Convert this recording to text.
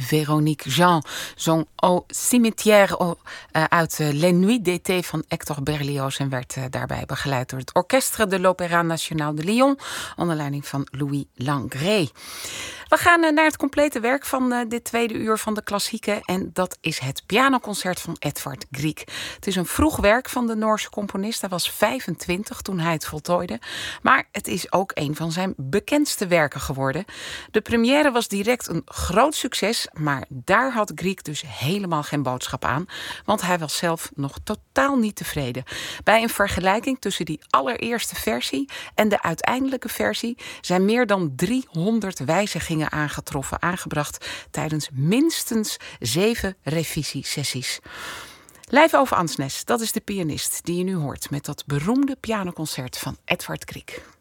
Véronique Jean zong Au cimetière uit Les Nuits d'été van Hector Berlioz en werd daarbij begeleid door het Orchestre de l'Opéra National de Lyon onder leiding van Louis Langrée. We gaan naar het complete werk van dit tweede uur van de klassieken en dat is het pianoconcert van Edvard Grieg. Het is een vroeg werk van de Noorse componist. Hij was 25 toen hij het voltooide, maar het is ook een van zijn bekendste werken geworden. De première was direct een groot succes, maar daar had Grieg dus helemaal geen boodschap aan, want hij was zelf nog totaal niet tevreden. Bij een vergelijking tussen die allereerste versie en de uiteindelijke versie zijn meer dan 300 wijzigingen aangebracht tijdens minstens 7 revisiesessies. Lijf over Ansnes, dat is de pianist die je nu hoort met dat beroemde pianoconcert van Edvard Grieg.